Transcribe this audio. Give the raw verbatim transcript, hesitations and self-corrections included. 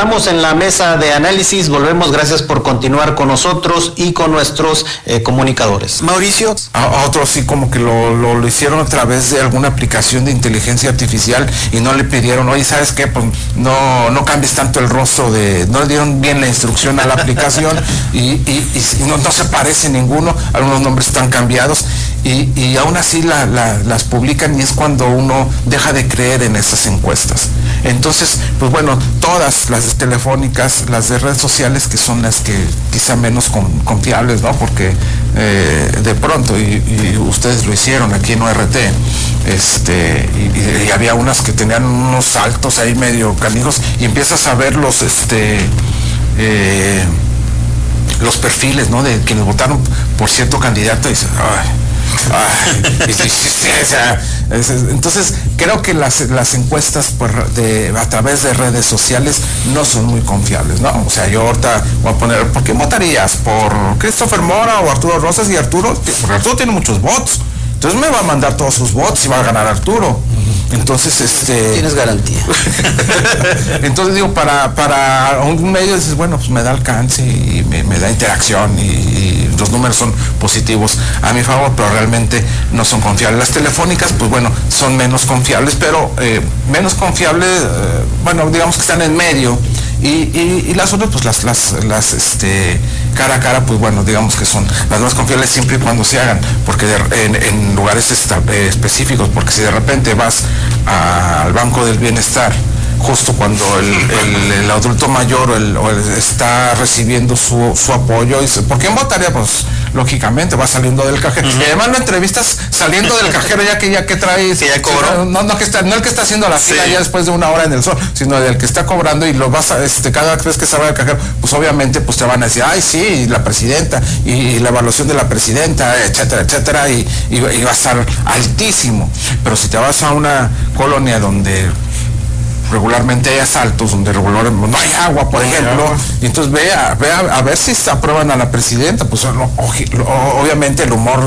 estamos en la mesa de análisis, volvemos, gracias por continuar con nosotros y con nuestros eh, comunicadores. Mauricio. A, a otros sí como que lo, lo, lo hicieron a través de alguna aplicación de inteligencia artificial y no le pidieron, oye, ¿sabes qué? Pues no, no cambies tanto el rostro de, no le dieron bien la instrucción a la aplicación y, y, y no, no se parece ninguno, algunos nombres están cambiados y, y aún así la, la, las publican y es cuando uno deja de creer en esas encuestas. Entonces, pues bueno, todas las telefónicas, las de redes sociales, que son las que quizá menos con, confiables, ¿no? Porque eh, de pronto, y, y ustedes lo hicieron aquí en O R T, este, y, y había unas que tenían unos saltos ahí medio canijos, y empiezas a ver los, este, eh, los perfiles, ¿no? De quienes votaron por cierto candidato y dices, ay, ay, y, y, y, o sea, es, entonces creo que las, las encuestas por de, a través de redes sociales no son muy confiables, ¿no? O sea, yo ahorita voy a poner, ¿por qué votarías? ¿Por Christopher Mora o Arturo Rosas? Y Arturo, porque Arturo tiene muchos votos, entonces me va a mandar todos sus votos y va a ganar Arturo. Entonces, este... Tienes garantía. Entonces digo, para, para un medio dices, bueno, pues me da alcance y me, me da interacción y, y los números son positivos a mi favor, pero realmente no son confiables. Las telefónicas, pues bueno, son menos confiables, pero eh, menos confiables, eh, bueno, digamos que están en medio. Y, y, y las otras, pues las, las, las este, cara a cara, pues bueno, digamos que son las más confiables siempre y cuando se hagan, porque de, en, en lugares esta, eh, específicos, porque si de repente vas a, al Banco del Bienestar, justo cuando el, el, el adulto mayor o el, o el está recibiendo su, su apoyo, y dice, ¿por quién votaría? Pues lógicamente va saliendo del cajero. Uh-huh. Y además lo entrevistas saliendo del cajero ya que ya que traes, que ya cobró. No, no, que está, no el que está haciendo la fila sí. ya después de una hora en el sol, sino el que está cobrando y lo vas a, este, cada vez que salga del cajero, pues obviamente pues te van a decir, ay sí, la presidenta, y, y la evaluación de la presidenta, etcétera, etcétera, y, y, y va a estar altísimo. Pero si te vas a una colonia donde regularmente hay asaltos, donde regularmente no hay agua, por ejemplo, agua. Y entonces ve a, ve a, a ver si se aprueban a la presidenta, pues no, obviamente el humor